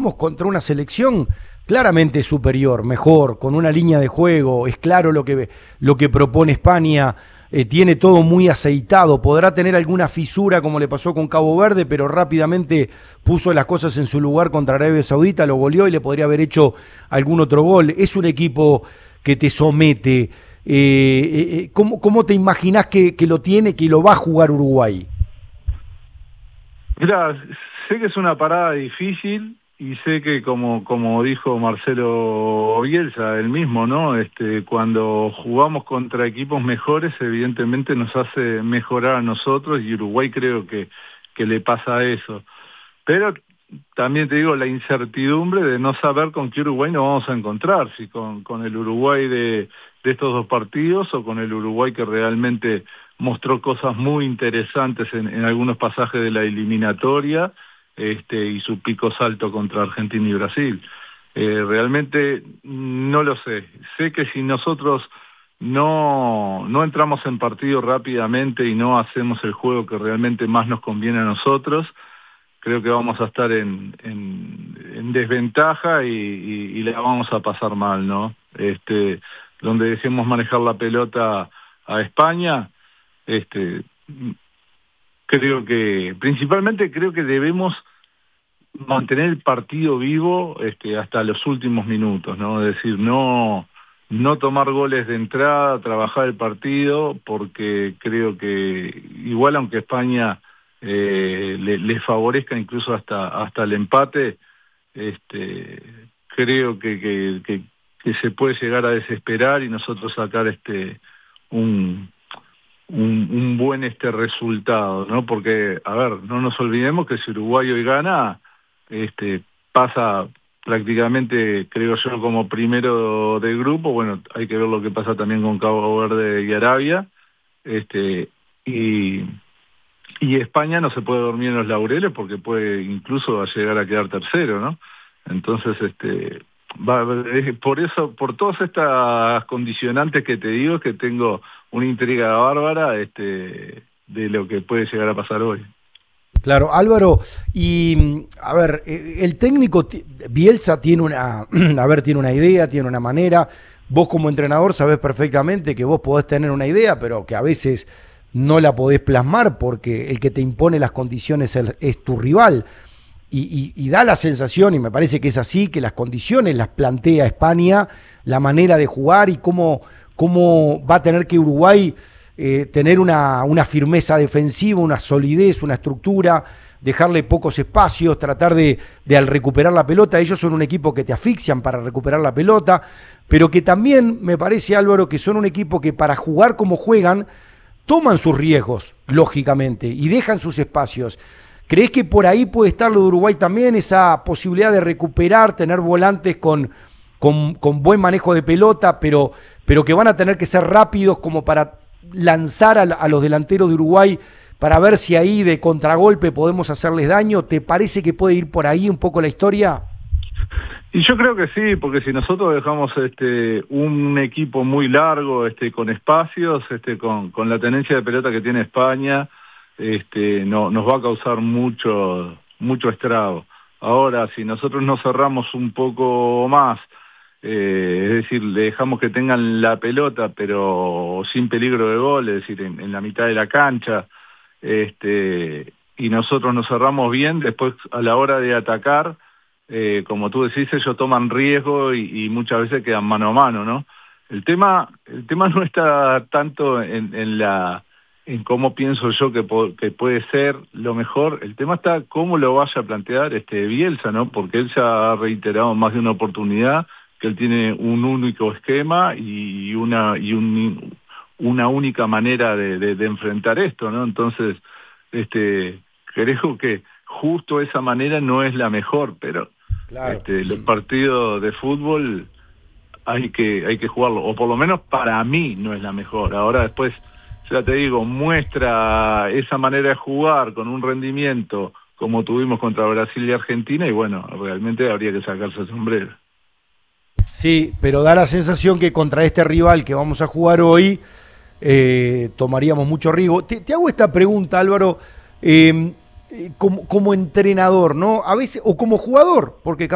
jugamos contra una selección claramente superior, mejor, con una línea de juego, es claro lo que propone España, tiene todo muy aceitado, podrá tener alguna fisura como le pasó con Cabo Verde, pero rápidamente puso las cosas en su lugar contra Arabia Saudita, lo goleó y le podría haber hecho algún otro gol. Es un equipo que te somete. ¿Cómo te imaginás que lo tiene, que lo va a jugar Uruguay? Mira, sé que es una parada difícil y sé que como dijo Marcelo Bielsa, él mismo, ¿no? Cuando jugamos contra equipos mejores, evidentemente nos hace mejorar a nosotros y Uruguay creo que le pasa eso. Pero también te digo la incertidumbre de no saber con qué Uruguay nos vamos a encontrar, si con el Uruguay de estos dos partidos o con el Uruguay que realmente mostró cosas muy interesantes en algunos pasajes de la eliminatoria, y su pico salto contra Argentina y Brasil. Realmente no lo sé. Sé que si nosotros no entramos en partido rápidamente y no hacemos el juego que realmente más nos conviene a nosotros, creo que vamos a estar en desventaja y la vamos a pasar mal, ¿no? Donde dejemos manejar la pelota a España, este, principalmente creo que debemos mantener el partido vivo, hasta los últimos minutos, ¿no? Es decir, no tomar goles de entrada, trabajar el partido, porque creo que igual aunque España le favorezca incluso hasta el empate, creo que se puede llegar a desesperar y nosotros sacar un, un buen resultado, ¿no? Porque, a ver, no nos olvidemos que si Uruguay hoy gana, pasa prácticamente, creo yo, como primero del grupo. Bueno, hay que ver lo que pasa también con Cabo Verde y Arabia, y, y España no se puede dormir en los laureles porque puede incluso llegar a quedar tercero, ¿no? Entonces, por eso, por todas estas condicionantes que te digo, es que tengo una intriga bárbara, de lo que puede llegar a pasar hoy. Claro, Álvaro, y a ver, el técnico Bielsa tiene una, a ver, tiene una idea, tiene una manera. Vos como entrenador sabés perfectamente que vos podés tener una idea, pero que a veces no la podés plasmar porque el que te impone las condiciones es tu rival. Y da la sensación, y me parece que es así, que las condiciones las plantea España, la manera de jugar y cómo va a tener que Uruguay tener una firmeza defensiva, una solidez, una estructura, dejarle pocos espacios, tratar de al recuperar la pelota. Ellos son un equipo que te asfixian para recuperar la pelota, pero que también me parece, Álvaro, que son un equipo que para jugar como juegan, toman sus riesgos, lógicamente, y dejan sus espacios. ¿Creés que por ahí puede estar lo de Uruguay también, esa posibilidad de recuperar, tener volantes con buen manejo de pelota, pero que van a tener que ser rápidos como para lanzar a los delanteros de Uruguay para ver si ahí de contragolpe podemos hacerles daño? ¿Te parece que puede ir por ahí un poco la historia? Y yo creo que sí, porque si nosotros dejamos un equipo muy largo, con espacios, con la tenencia de pelota que tiene España, no, nos va a causar mucho estrago. Ahora, si nosotros nos cerramos un poco más, es decir, le dejamos que tengan la pelota, pero sin peligro de gol, es decir, en la mitad de la cancha, y nosotros nos cerramos bien, después a la hora de atacar, como tú decís, ellos toman riesgo y muchas veces quedan mano a mano, ¿no? El tema no está tanto en cómo pienso yo que puede ser lo mejor. El tema está cómo lo vaya a plantear Bielsa, ¿no? Porque él ya ha reiterado más de una oportunidad que él tiene un único esquema y una única manera de enfrentar esto, ¿no? Entonces, creo que justo esa manera no es la mejor, pero Claro. los partidos de fútbol hay que jugarlo, o por lo menos para mí no es la mejor. Ahora después, ya te digo, muestra esa manera de jugar con un rendimiento como tuvimos contra Brasil y Argentina, y bueno, realmente habría que sacarse el sombrero. Sí, pero da la sensación que contra este rival que vamos a jugar hoy tomaríamos mucho riesgo. Te hago esta pregunta, Álvaro, como entrenador, ¿no? A veces, o como jugador, porque